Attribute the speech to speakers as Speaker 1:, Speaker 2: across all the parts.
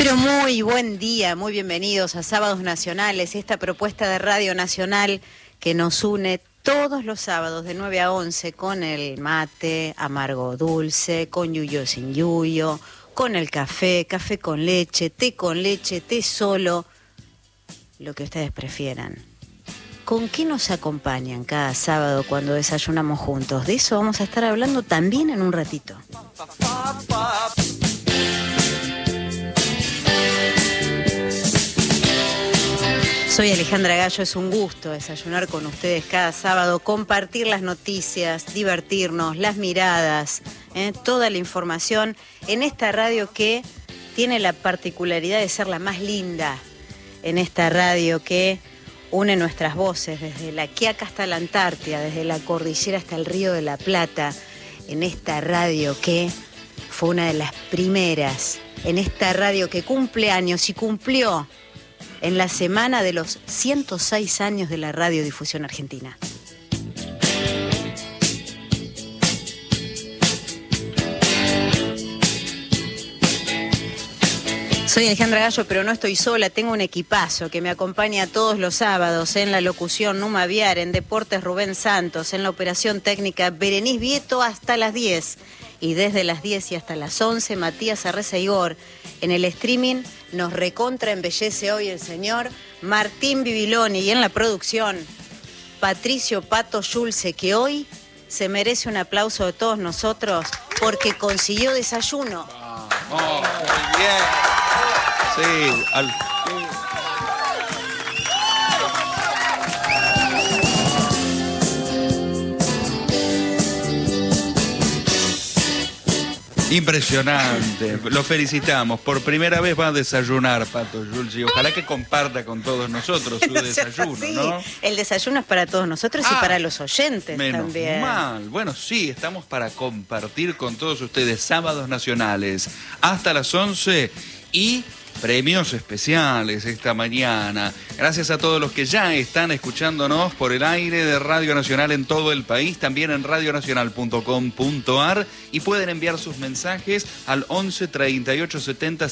Speaker 1: Pero muy buen día, muy bienvenidos a Sábados Nacionales, esta propuesta de Radio Nacional que nos une todos los sábados de 9 a 11 con el mate amargo dulce, con yuyo sin yuyo, con el café, café con leche, té solo, lo que ustedes prefieran. ¿Con qué nos acompañan cada sábado cuando desayunamos juntos? De eso vamos a estar hablando también en un ratito. Soy Alejandra Gallo, es un gusto desayunar con ustedes cada sábado, compartir las noticias, divertirnos, las miradas, toda la información en esta radio que tiene la particularidad de ser la más linda, en esta radio que une nuestras voces desde la Quiaca hasta la Antártida, desde la cordillera hasta el Río de la Plata, en esta radio que fue una de las primeras, en esta radio que cumple años y cumplió en la semana de los 106 años de la radiodifusión argentina. Soy Alejandra Gallo, pero no estoy sola, tengo un equipazo que me acompaña todos los sábados en la locución Numa Viar, en Deportes Rubén Santos, en la operación técnica Berenice Vieto hasta las 10 y desde las 10 y hasta las 11 Matías Arreza-Igor. En el streaming nos recontra embellece hoy el señor Martín Bibiloni y en la producción Patricio Pato Schulze, que hoy se merece un aplauso de todos nosotros porque consiguió desayuno.
Speaker 2: Oh, muy bien. Sí, impresionante, lo felicitamos. Por primera vez va a desayunar Pato Schulze y ojalá que comparta con todos nosotros su desayuno,
Speaker 1: sí,
Speaker 2: ¿no?
Speaker 1: El desayuno es para todos nosotros y para los oyentes
Speaker 2: menos
Speaker 1: también.
Speaker 2: Mal. Bueno, sí, estamos para compartir con todos ustedes sábados nacionales hasta las 11 y premios especiales esta mañana. Gracias a todos los que ya están escuchándonos por el aire de Radio Nacional en todo el país, también en radionacional.com.ar y pueden enviar sus mensajes al 11 38 70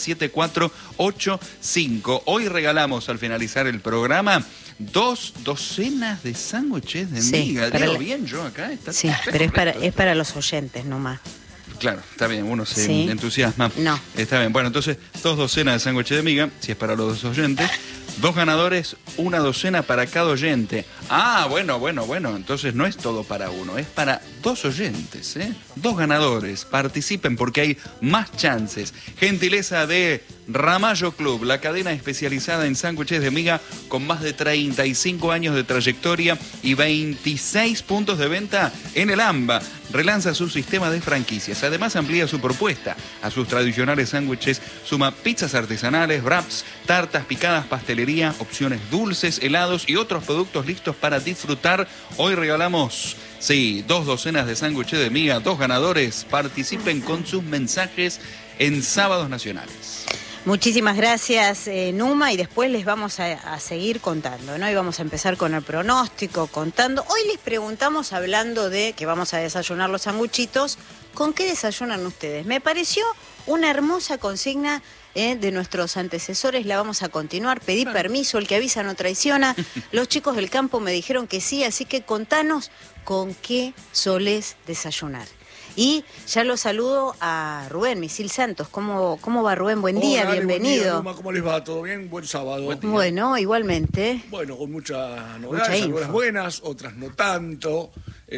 Speaker 2: 7485. Hoy regalamos al finalizar el programa 2 docenas de sándwiches de miga. ¿Digo bien yo acá?
Speaker 1: Sí, pero es para los oyentes nomás.
Speaker 2: Claro, está bien, uno se entusiasma.
Speaker 1: No.
Speaker 2: Está bien, bueno, entonces 2 docenas de sándwiches de miga, si es para los oyentes. 2 ganadores, 1 docena para cada oyente. Ah, bueno, entonces no es todo para uno, es para 2 oyentes, 2 ganadores, participen porque hay más chances. Gentileza de Ramallo Club, la cadena especializada en sándwiches de miga con más de 35 años de trayectoria y 26 puntos de venta en el AMBA. Relanza su sistema de franquicias, además amplía su propuesta. A sus tradicionales sándwiches suma pizzas artesanales, wraps, tartas, picadas, pastelería, opciones dulces, helados y otros productos listos para disfrutar. Hoy regalamos, 2 docenas de sándwiches de miga, 2 ganadores. Participen con sus mensajes en Sábados Nacionales.
Speaker 1: Muchísimas gracias, Numa, y después les vamos a seguir contando, ¿no? Y vamos a empezar con el pronóstico, contando. Hoy les preguntamos, hablando de que vamos a desayunar los sanguchitos, ¿con qué desayunan ustedes? Me pareció una hermosa consigna de nuestros antecesores, la vamos a continuar. Pedí permiso, el que avisa no traiciona. Los chicos del campo me dijeron que sí, así que contanos con qué solés desayunar. Y ya lo saludo a Rubén Misil Santos. ¿Cómo va, Rubén? Buen día, bienvenido.
Speaker 3: Buen día, ¿cómo les va? ¿Todo bien? Buen sábado.
Speaker 1: Bueno, igualmente.
Speaker 3: Bueno, con muchas novedades, algunas buenas, otras no tanto.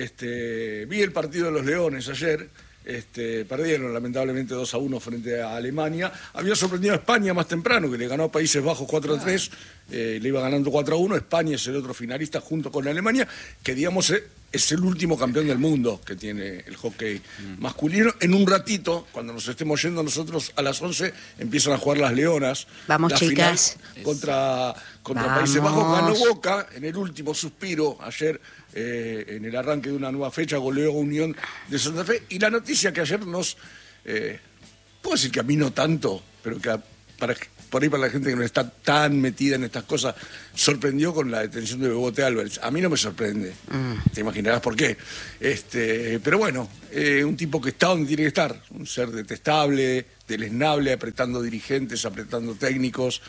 Speaker 3: Vi el partido de los Leones ayer. Perdieron lamentablemente 2-1 frente a Alemania. Había sorprendido a España más temprano, que le ganó a Países Bajos 4-3, le iba ganando 4-1. España es el otro finalista junto con Alemania, que digamos es el último campeón del mundo que tiene el hockey masculino. En un ratito, cuando nos estemos yendo nosotros a las 11, empiezan a jugar las Leonas.
Speaker 1: Vamos, chicas.
Speaker 3: Contra Países Bajos. Ganó Boca en el último suspiro ayer. En el arranque de una nueva fecha goleó a Unión de Santa Fe, y la noticia que ayer nos puedo decir que a mí no tanto, pero que para por ahí para la gente que no está tan metida en estas cosas, sorprendió con la detención de Bebote Álvarez. A mí no me sorprende, te imaginarás por qué. Pero bueno, un tipo que está donde tiene que estar, un ser detestable, deleznable, apretando dirigentes, apretando técnicos,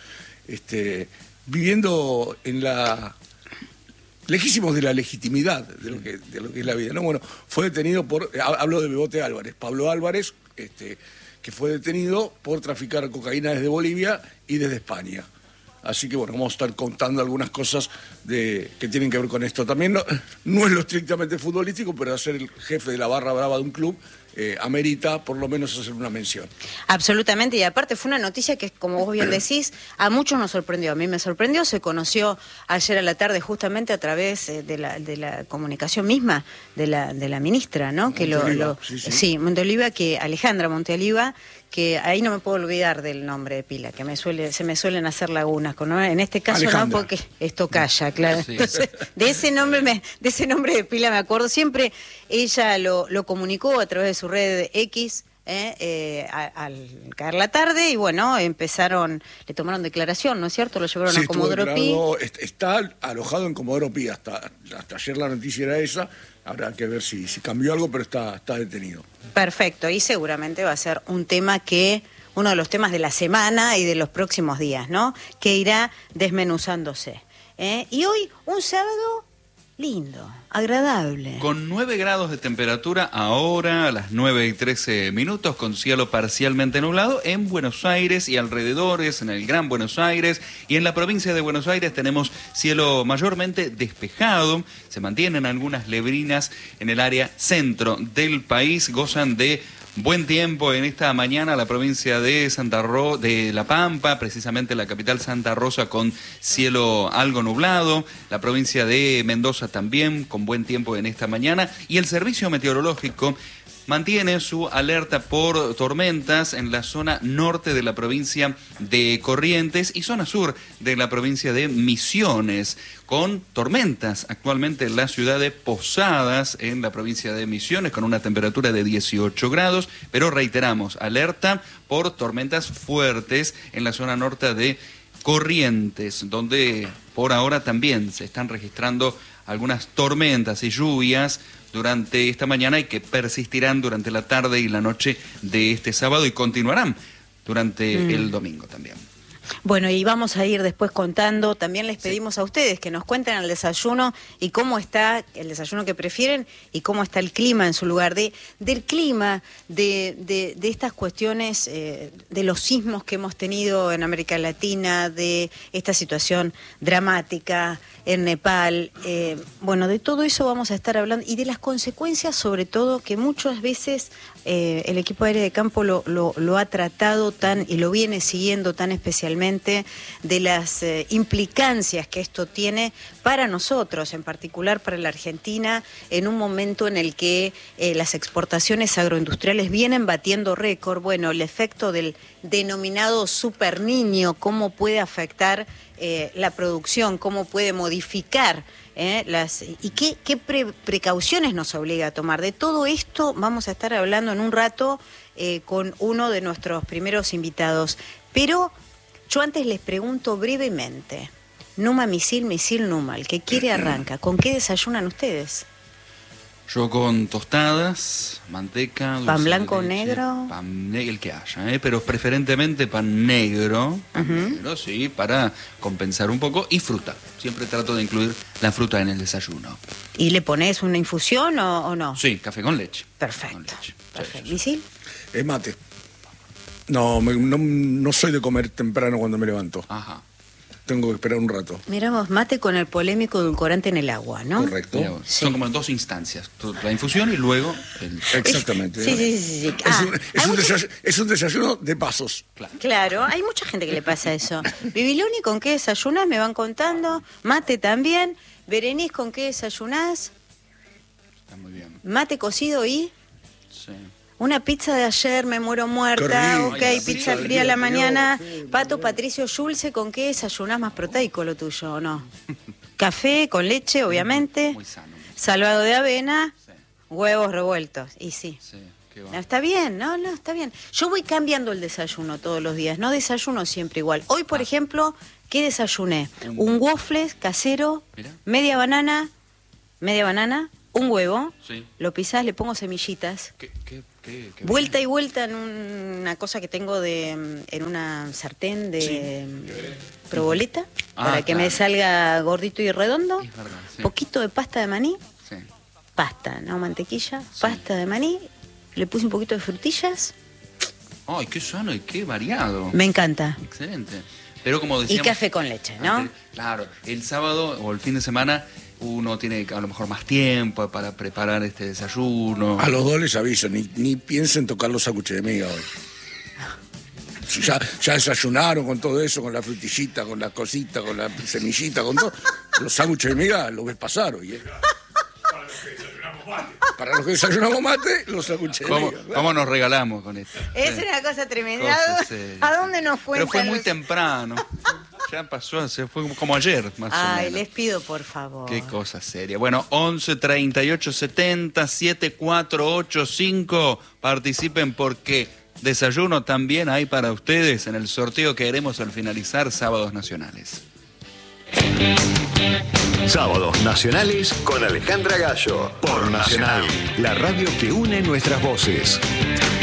Speaker 3: viviendo en la... lejísimos de la legitimidad de lo que es la vida, ¿no? Bueno, fue detenido por, hablo de Bebote Álvarez, Pablo Álvarez, que fue detenido por traficar cocaína desde Bolivia y desde España. Así que bueno, vamos a estar contando algunas cosas que tienen que ver con esto. También no es lo estrictamente futbolístico, pero ser el jefe de la barra brava de un club amerita por lo menos hacer una mención.
Speaker 1: Absolutamente, y aparte fue una noticia que, como vos bien decís, a muchos nos sorprendió. A mí me sorprendió, se conoció ayer a la tarde justamente a través de la comunicación misma de la ministra, ¿no? Sí, Monteoliva, Alejandra Monteoliva, que ahí no me puedo olvidar del nombre de pila, que se me suelen hacer lagunas, ¿no? En este caso Alejandra. No, porque esto calla, claro. Sí. Entonces, de ese nombre de pila me acuerdo. Siempre ella lo comunicó a través de su red X, al caer la tarde, y bueno, le tomaron declaración, ¿no es cierto? Lo llevaron a Comodoro Pi.
Speaker 3: Está alojado en Comodoro Pi, hasta ayer la noticia era esa. Habrá que ver si cambió algo, pero está detenido.
Speaker 1: Perfecto, y seguramente va a ser uno de los temas de la semana y de los próximos días, ¿no? Que irá desmenuzándose. Y hoy, un sábado lindo, agradable.
Speaker 2: Con 9 grados de temperatura ahora, a las 9:13, con cielo parcialmente nublado en Buenos Aires y alrededores, en el Gran Buenos Aires, y en la provincia de Buenos Aires tenemos cielo mayormente despejado. Se mantienen algunas lebrinas en el área centro del país, gozan de buen tiempo en esta mañana. La provincia de La Pampa, precisamente la capital Santa Rosa, con cielo algo nublado. La provincia de Mendoza también con buen tiempo en esta mañana. Y el servicio meteorológico mantiene su alerta por tormentas en la zona norte de la provincia de Corrientes y zona sur de la provincia de Misiones, con tormentas actualmente en la ciudad de Posadas, en la provincia de Misiones, con una temperatura de 18 grados, pero reiteramos, alerta por tormentas fuertes en la zona norte de Corrientes, donde por ahora también se están registrando algunas tormentas y lluvias durante esta mañana y que persistirán durante la tarde y la noche de este sábado y continuarán durante el domingo también.
Speaker 1: Bueno, y vamos a ir después contando, también les pedimos a ustedes que nos cuenten el desayuno y cómo está el desayuno que prefieren y cómo está el clima en su lugar, del clima, de estas cuestiones, de los sismos que hemos tenido en América Latina, de esta situación dramática en Nepal, bueno, de todo eso vamos a estar hablando y de las consecuencias, sobre todo, que muchas veces el equipo aéreo de campo lo ha tratado y lo viene siguiendo tan especialmente, de las implicancias que esto tiene para nosotros, en particular para la Argentina, en un momento en el que las exportaciones agroindustriales vienen batiendo récord. Bueno, el efecto del denominado super niño, cómo puede afectar la producción, cómo puede modificar y qué precauciones nos obliga a tomar. De todo esto vamos a estar hablando en un rato con uno de nuestros primeros invitados. Pero yo antes les pregunto brevemente, Numa Misil Numa, el que quiere arranca, ¿con qué desayunan ustedes?
Speaker 2: Yo con tostadas, manteca, dulce
Speaker 1: pan blanco,
Speaker 2: de leche,
Speaker 1: negro,
Speaker 2: el que haya, pero preferentemente pan negro, sí, para compensar un poco, y fruta. Siempre trato de incluir la fruta en el desayuno.
Speaker 1: ¿Y le pones una infusión o no?
Speaker 2: Sí, café con leche.
Speaker 1: Perfecto.
Speaker 2: Con leche.
Speaker 1: Perfecto. Sí. ¿Misil?
Speaker 3: Mate. No soy de comer temprano cuando me levanto.
Speaker 2: Ajá.
Speaker 3: Tengo que esperar un rato.
Speaker 1: Miramos, mate con el polémico edulcorante en el agua, ¿no?
Speaker 3: Correcto.
Speaker 2: Sí. Son como 2 instancias, la infusión y luego el...
Speaker 3: Exactamente.
Speaker 1: Sí.
Speaker 3: Es un desayuno de pasos.
Speaker 1: Claro, hay mucha gente que le pasa eso. Bibiloni, ¿con qué desayunás? Me van contando. Mate también. Berenice, ¿con qué desayunás?
Speaker 2: Está muy bien.
Speaker 1: Mate cocido y...
Speaker 2: Sí.
Speaker 1: Una pizza de ayer, me muero muerta,
Speaker 3: rico,
Speaker 1: pizza fría a la mañana. Pato Patricio Schulze, ¿con qué desayunás? Más proteico lo tuyo, ¿o no? Café con leche, obviamente.
Speaker 2: Muy sano.
Speaker 1: Salvado de avena, sí. Huevos revueltos, y sí.
Speaker 2: Sí,
Speaker 1: No, está bien, no, está bien. Yo voy cambiando el desayuno todos los días, no desayuno siempre igual. Hoy, por ejemplo, ¿qué desayuné? Un waffle casero, media banana, un huevo, lo pisás, le pongo semillitas.
Speaker 2: Qué
Speaker 1: vuelta y vuelta en una cosa que tengo en una sartén de proboleta, para que me salga gordito y redondo.
Speaker 2: Es verdad,
Speaker 1: poquito de pasta de maní, pasta, no mantequilla, pasta de maní, le puse un poquito de frutillas.
Speaker 2: ¡Ay, qué sano y qué variado!
Speaker 1: Me encanta.
Speaker 2: Excelente. Pero como decíamos,
Speaker 1: y café con leche, ¿no?
Speaker 2: Claro, el sábado o el fin de semana uno tiene a lo mejor más tiempo para preparar este desayuno.
Speaker 3: A los dos les aviso, ni piensen tocar los sándwiches de miga hoy. Ya desayunaron con todo eso, con la frutillita, con la cosita, con la semillita, con todo. Los sándwiches de miga los ves pasar hoy, ¿eh? Para los que desayunamos mate, los sándwiches de miga.
Speaker 2: ¿Cómo nos regalamos con esto?
Speaker 1: Es una cosa tremenda. ¿A dónde nos cuentan?
Speaker 2: Pero fue muy temprano. Ya pasó, se fue como ayer, más o menos.
Speaker 1: Ay, les pido, por favor.
Speaker 2: Qué cosa seria. Bueno, 11 38 70 7485. Participen porque desayuno también hay para ustedes en el sorteo que haremos al finalizar Sábados Nacionales.
Speaker 4: Sábados Nacionales con Alejandra Gallo. Por Nacional, la radio que une nuestras voces.